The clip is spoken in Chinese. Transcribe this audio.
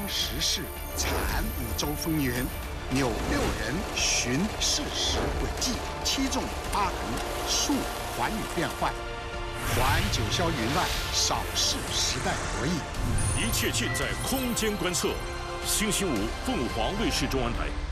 时事，产五洲风云，纽六人寻事实轨迹，七纵八横，述寰宇变幻，还九霄云乱，扫视时代博弈。 一切尽在空间观测。星期五，凤凰卫视中文台。